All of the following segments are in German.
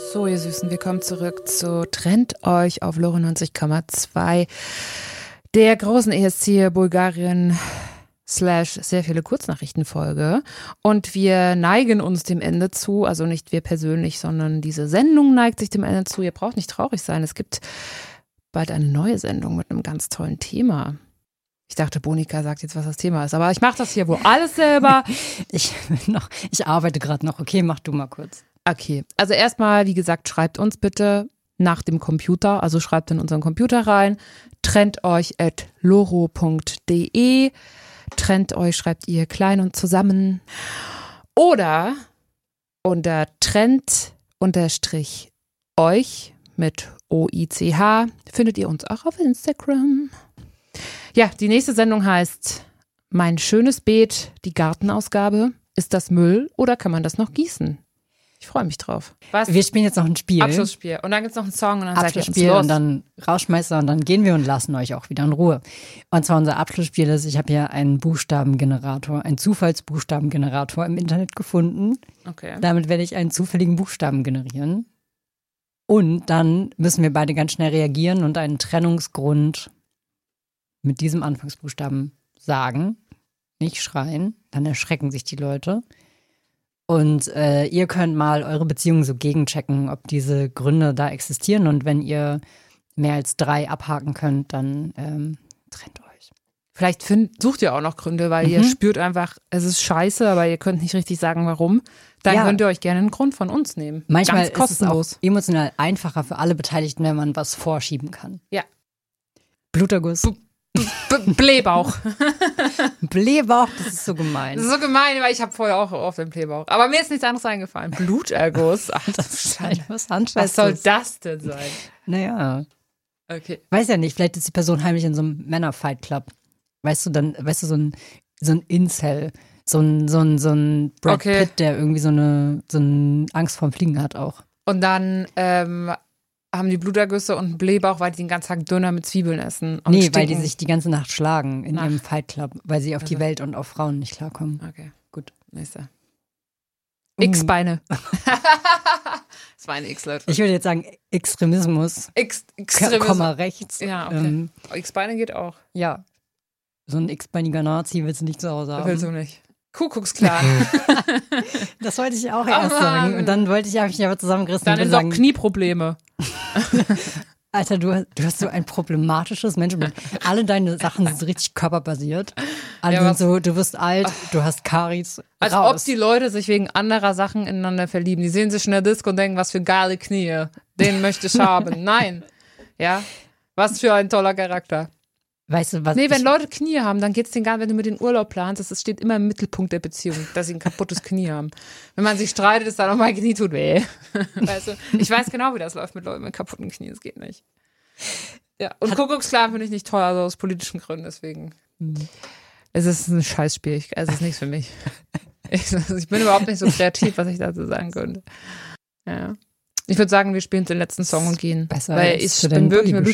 So, ihr Süßen, wir kommen zurück zu Trennt euch auf Lore 90,2, der großen ESC Bulgarien / sehr viele Kurznachrichtenfolge. Und wir neigen uns dem Ende zu, also nicht wir persönlich, sondern diese Sendung neigt sich dem Ende zu. Ihr braucht nicht traurig sein, es gibt bald eine neue Sendung mit einem ganz tollen Thema. Ich dachte, Bonika sagt jetzt, was das Thema ist, aber ich mache das hier wohl alles selber. Ich arbeite gerade noch. Okay, mach du mal kurz. Okay, also erstmal, wie gesagt, schreibt uns bitte nach dem Computer, also schreibt in unseren Computer rein, trennteuch@loro.de. Trennt euch schreibt ihr klein und zusammen. Oder unter trennt_euch mit OICH findet ihr uns auch auf Instagram. Ja, die nächste Sendung heißt Mein schönes Beet, die Gartenausgabe. Ist das Müll oder kann man das noch gießen? Ich freue mich drauf. Was? Wir spielen jetzt noch ein Spiel. Abschlussspiel. Und dann gibt es noch einen Song und dann Abschlussspiel und dann Rausschmeißer und dann gehen wir und lassen euch auch wieder in Ruhe. Und zwar unser Abschlussspiel ist, ich habe hier einen Buchstabengenerator, einen Zufallsbuchstabengenerator im Internet gefunden. Okay. Damit werde ich einen zufälligen Buchstaben generieren. Und dann müssen wir beide ganz schnell reagieren und einen Trennungsgrund mit diesem Anfangsbuchstaben sagen. Nicht schreien, dann erschrecken sich die Leute. Und ihr könnt mal eure Beziehungen so gegenchecken, ob diese Gründe da existieren. Und wenn ihr mehr als 3 abhaken könnt, dann trennt euch. Vielleicht sucht ihr auch noch Gründe, weil ihr spürt einfach, es ist scheiße, aber ihr könnt nicht richtig sagen, warum. Dann könnt ihr euch gerne einen Grund von uns nehmen. Manchmal ganz kostenlos. Ist es auch emotional einfacher für alle Beteiligten, wenn man was vorschieben kann. Ja. Bluterguss. Blähbauch. Blähbauch, das ist so gemein. Das ist so gemein, weil ich habe vorher auch oft den Blähbauch. Aber mir ist nichts anderes eingefallen. Bluterguss. Ach, das ist was soll das denn sein? Naja. Okay. Weiß ja nicht, vielleicht ist die Person heimlich in so einem Männer-Fight-Club. Weißt du, so ein Incel, so ein Brad Pitt, der irgendwie so eine Angst vorm Fliegen hat auch. Und dann haben die Blutergüsse und einen Blähbauch, weil die den ganzen Tag Döner mit Zwiebeln essen. Und nee, stinken. Weil die sich die ganze Nacht schlagen in ihrem Fight Club, weil sie auf die Welt und auf Frauen nicht klarkommen. Okay, gut. Nächster. X-Beine. Das war eine X-Leute. Ich würde jetzt sagen Extremismus. Extremismus. Komma rechts. Ja, okay. X-Beine geht auch. Ja. So ein x-beiniger Nazi willst du nicht zu Hause haben. Willst du nicht. Kuckucksklan. Das wollte ich auch erst sagen. Und dann habe ich mich aber zusammengerissen. Dann sind doch Knieprobleme. Alter, du hast so ein problematisches Menschenbild. Alle deine Sachen sind so richtig körperbasiert. Alle sind so, du wirst alt, du hast Karies. Als ob die Leute sich wegen anderer Sachen ineinander verlieben. Die sehen sich in der Disco und denken, was für geile Knie. Den möchte ich haben. Nein. Ja. Was für ein toller Charakter. Weißt du, was? Nee, wenn Leute Knie haben, dann geht es denen gar nicht, wenn du mit den Urlaub planst, das steht immer im Mittelpunkt der Beziehung, dass sie ein kaputtes Knie haben. Wenn man sich streitet, ist dann auch mein Knie tut weh. Weißt du? Ich weiß genau, wie das läuft mit Leuten mit kaputten Knien, das geht nicht. Ja. Und Kuckucksklan finde ich nicht toll, also aus politischen Gründen, deswegen. Es ist ein Scheißspiel, es ist nichts für mich. Ich bin überhaupt nicht so kreativ, was ich dazu sagen könnte. Ja. Ich würde sagen, wir spielen den letzten Song und gehen. Besser weil ich bin wirklich, mir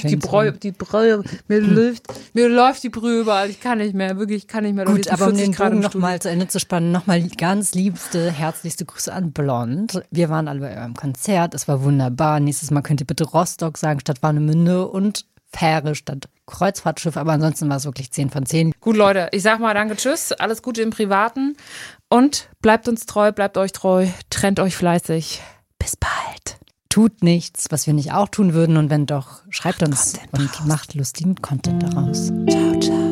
läuft die Brühe überall. Ich kann nicht mehr, wirklich, ich kann nicht mehr. Gut, aber um den Bogen nochmal zu Ende zu spannen, nochmal ganz liebste, herzlichste Grüße an Blond. Wir waren alle bei eurem Konzert, es war wunderbar. Nächstes Mal könnt ihr bitte Rostock sagen statt Warnemünde und Fähre statt Kreuzfahrtschiff. Aber ansonsten war es wirklich 10 von 10. Gut, Leute, ich sag mal danke, tschüss, alles Gute im Privaten und bleibt uns treu, bleibt euch treu, trennt euch fleißig. Bis bald. Tut nichts, was wir nicht auch tun würden und wenn doch, schreibt uns und macht lustigen Content daraus. Ciao, ciao.